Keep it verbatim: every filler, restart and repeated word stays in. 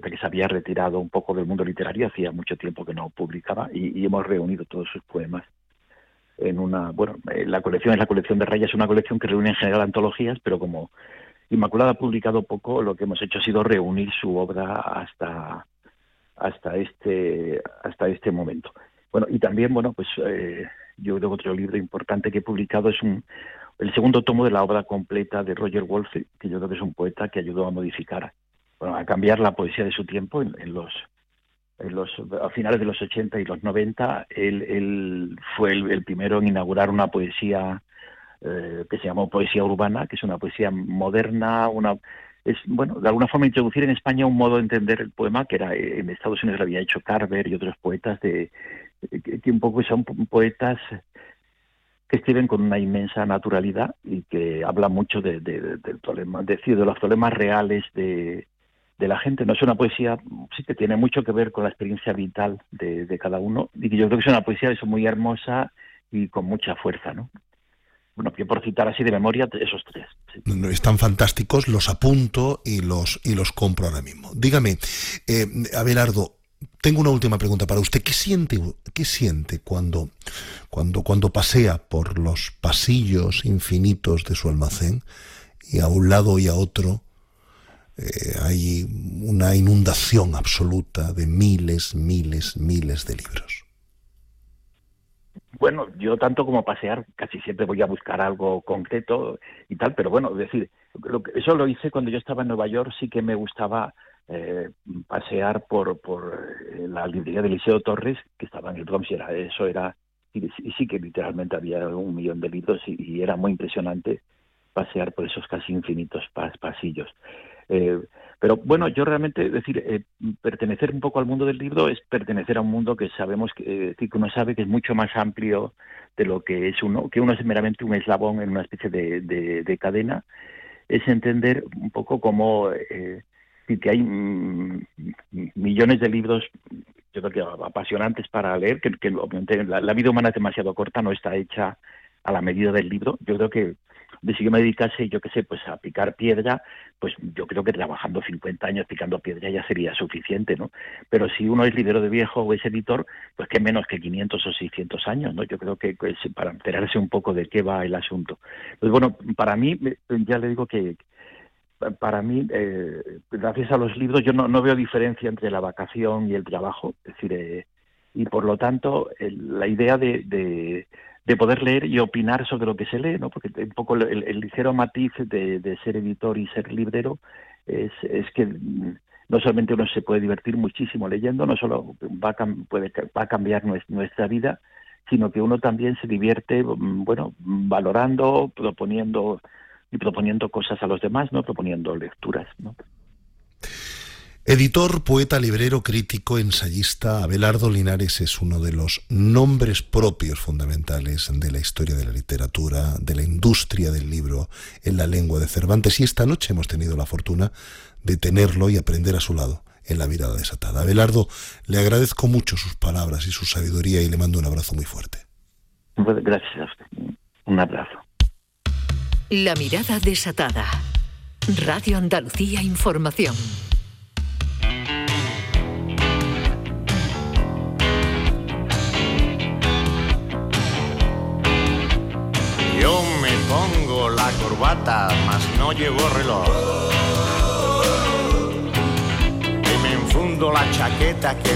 poeta que se había retirado un poco del mundo literario, hacía mucho tiempo que no publicaba, y, y hemos reunido todos sus poemas en una, bueno, la colección es la colección de Raya, es una colección que reúne en general antologías, pero como Inmaculada ha publicado poco, lo que hemos hecho ha sido reunir su obra hasta hasta este hasta este momento. Bueno, y también, bueno, pues eh, yo creo que otro libro importante que he publicado es un el segundo tomo de la obra completa de Roger Wolfe, que yo creo que es un poeta que ayudó a modificar, bueno, a cambiar la poesía de su tiempo en, en los en los a finales de los ochenta y los noventa. Él, él fue el, el primero en inaugurar una poesía eh, que se llamó poesía urbana, que es una poesía moderna, una es bueno, de alguna forma introducir en España un modo de entender el poema que era en Estados Unidos lo había hecho Carver y otros poetas de que, que un poco son poetas que escriben con una inmensa naturalidad y que habla mucho de, de, de, del problema, de, decir, de los problemas reales de, de la gente. No es una poesía, sí que tiene mucho que ver con la experiencia vital de, de cada uno, y que yo creo que es una poesía eso, muy hermosa y con mucha fuerza, ¿no? Bueno, yo por citar así de memoria esos tres. Sí. Están fantásticos, los apunto y los y los compro ahora mismo. Dígame, eh, Abelardo, tengo una última pregunta para usted. ¿Qué siente, qué siente cuando, cuando, cuando pasea por los pasillos infinitos de su almacén y a un lado y a otro eh, hay una inundación absoluta de miles, miles, miles de libros? Bueno, yo tanto como pasear, casi siempre voy a buscar algo concreto y tal, pero bueno, es decir, lo que, eso lo hice cuando yo estaba en Nueva York, sí que me gustaba eh, pasear por por la librería de Eliseo Torres, que estaba en el Bronx, y era, eso era, y, y sí que literalmente había un millón de libros, y, y era muy impresionante pasear por esos casi infinitos pas, pasillos. Eh, pero bueno, yo realmente, es decir, eh, pertenecer un poco al mundo del libro es pertenecer a un mundo que sabemos, que, eh, decir, que uno sabe que es mucho más amplio de lo que es uno, que uno es meramente un eslabón en una especie de, de, de cadena. Es entender un poco cómo, eh, que hay mm, millones de libros, yo creo que apasionantes para leer, que, que obviamente la, la vida humana es demasiado corta, no está hecha a la medida del libro. Yo creo que de si yo me dedicase, yo qué sé, pues a picar piedra, pues yo creo que trabajando cincuenta años picando piedra ya sería suficiente, ¿no? Pero si uno es librero de viejo o es editor, pues qué menos que quinientos o seiscientos años, ¿no? Yo creo que pues, para enterarse un poco de qué va el asunto. Pues bueno, para mí, ya le digo que para mí, eh, gracias a los libros, yo no, no veo diferencia entre la vacación y el trabajo, es decir, eh, y por lo tanto, el, la idea de... de de poder leer y opinar sobre lo que se lee, ¿no? Porque un poco el, el ligero matiz de, de ser editor y ser librero es, es que no solamente uno se puede divertir muchísimo leyendo, no solo va a, puede, va a cambiar nuestra vida, sino que uno también se divierte, bueno, valorando, proponiendo y proponiendo cosas a los demás, ¿no? Proponiendo lecturas, ¿no? Editor, poeta, librero, crítico, ensayista, Abelardo Linares es uno de los nombres propios fundamentales de la historia de la literatura, de la industria del libro en la lengua de Cervantes, y esta noche hemos tenido la fortuna de tenerlo y aprender a su lado en La Mirada Desatada. Abelardo, le agradezco mucho sus palabras y su sabiduría y le mando un abrazo muy fuerte. Gracias a usted. Un abrazo. La Mirada Desatada. Radio Andalucía Información. Yo me pongo la corbata, mas no llevo reloj. Y me enfundo la chaqueta que